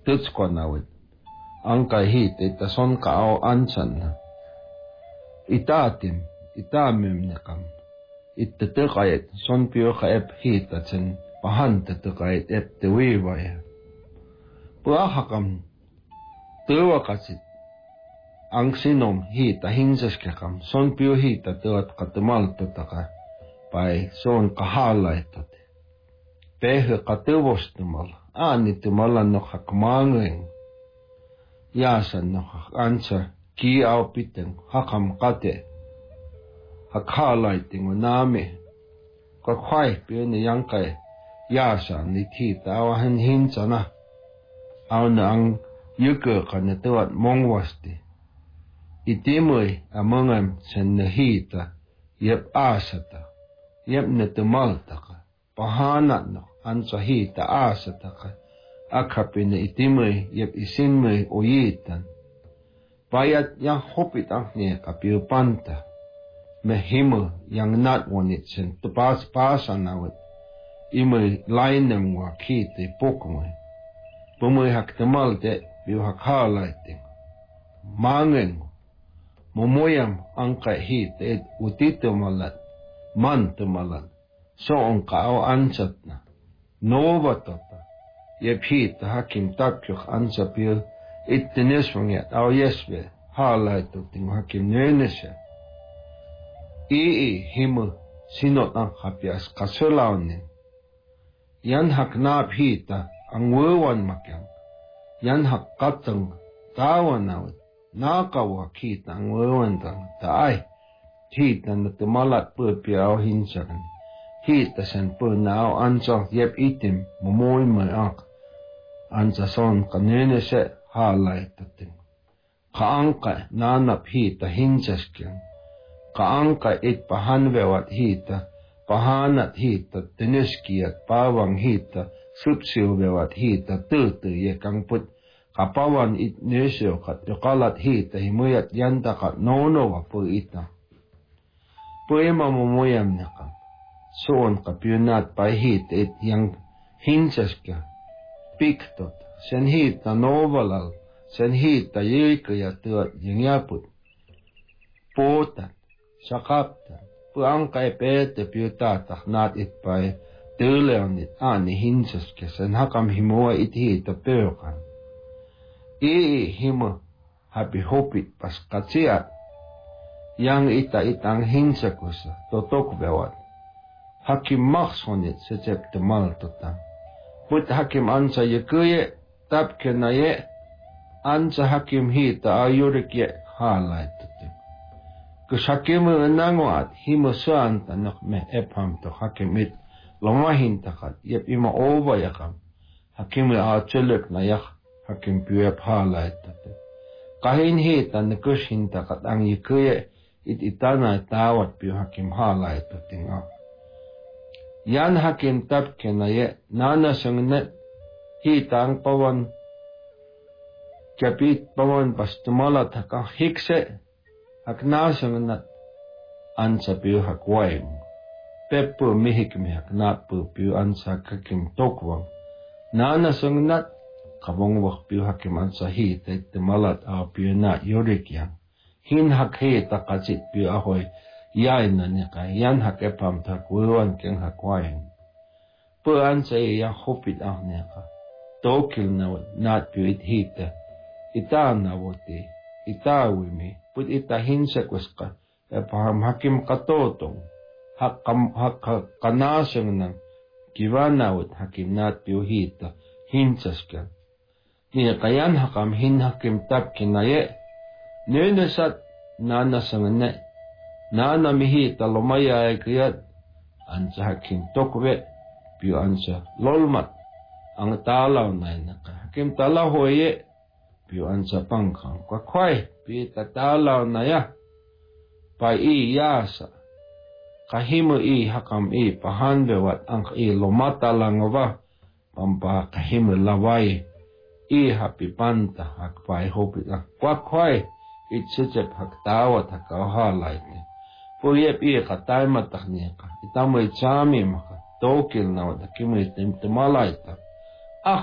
tutskwanawit angka hit ita son kao ansan itatim itamim nekam ittatekayet son pio kaep hita sen pahan tatekayet ep tewibaya puahakam tewakasit ang sinom hita hinsaskakam son pio hita tewat katamal tutaka pai son kahalaitat pehe katevostumal aanitumalan no hakmangeng yasan no ansa ki au piteng hakam kate hakhalaiting name ka khwai pio ni yangkai yasan ni thita awan hinsana auna ang yuke kana tewat mongwasti itimui amangam sen hita yep asata yep netumaltaka pahanat no ansa hita asataka akapine itimui yep isinmui oyitan payat yang hopit ang niya kapiu panta mehimu yang nat wanit sen tupas pasanawit imui lainem wa kite pokmui pumui hak temalte biu hak halaiting mangen momoyam angka hite utitumalat mantumalat so ang kao ansatna novatota yepita hakim tapyok ansapil ittinesvangyat au yesve halaituting hakim nenese himu sinot ang hapias kasulaunin yan hak naphita ang wewan makyang yan hak katang tawanawit nakawa kita ang wewan tang taay hita na tumalat pupiaw hinsakan hita sen punao ansa yep itim momoy mayak ansa son kanene se halaitatin kaangka nanap hita hinsaskyan kaangka it pahanwewat hita pahanat hita tiniskiyat pawang hita supsiwewat hita tutu yekang put kapawan it nesyo kat yokalat hita himuyat yanta kat nono wa pu ita puema momoyam nakam soon kapyunat pa hit it yang hinsaska piktot sen hit na novalal sen hit ta yikaya tuat yang yaput potat sakaptan puang kay pete pyutata nat it pa tuleonit ani hinsaska sen hakam himoa it hit ta pyokan himo happy hopit pas katsiat yang itang hinsakusa totok bewat hakim maksonit secep temal tutang put hakim ansa yekuye tapke na ye ansa hakim hita ayurik ye halay tuting kus hakim nangoat himo suanta nak me epham to hakim it lomahin takat yep ima ova yakam hakim achulek na yak hakim puyep halay tuting kahin hita nakus hintakat ang yekuye itana tawat piu hakim halay tuting yan hakim tapke na ye nana sangnet hitang pawan kapit pawan pastumala taka hikse hakna sangnat ansa piu hakwaim peppu mihik mi hakna piu ansa kakim tokwang nana sangnat kabong wak piu hakim ansa hita itmalat a piu na yurikyang hin hak hita kachit piu ahoy yain na nika yan hak epam tak wewan keng hakwain pu ansa ya hopit ah nika tokil na nat piu it hita ita na wote ita wimi put ita hinsa kwaska epam hakim katotong hak kanasang nang kiwanawat hakim nat piu hita hinsaska niya kayan hakam hin hakim tap kinaye nenasat nana sangane nana mihi talomaya kiyat ansa hakim tokwe piu ansa lolmat ang talaw na naka hakim talaw hoye piu ansa pangkang kwakway piu tatalaw na ya pa yasa kahimu hakam pahanbewat ang lomata langwa pampa kahimu laway happy panta hakpay hopit kwakway itsitsep haktawat hakahalay puyep katay matakniya ka itamoy chami maka tokil na wad hakimu itim timalaita